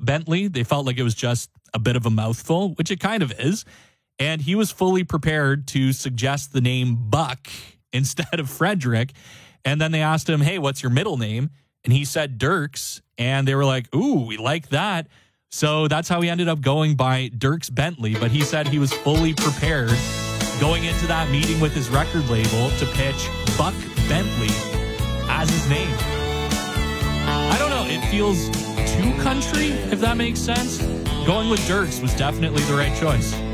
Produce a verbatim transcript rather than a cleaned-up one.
Bentley. They felt like it was just a bit of a mouthful, which it kind of is. And he was fully prepared to suggest the name Buck instead of Frederick. And then they asked him, hey, what's your middle name? And he said Dirks. And they were like, ooh, we like that. So that's how he ended up going by Dierks Bentley. But he said he was fully prepared going into that meeting with his record label to pitch Buck Bentley as his name. I don't know. It feels too country, if that makes sense. Going with Dierks was definitely the right choice.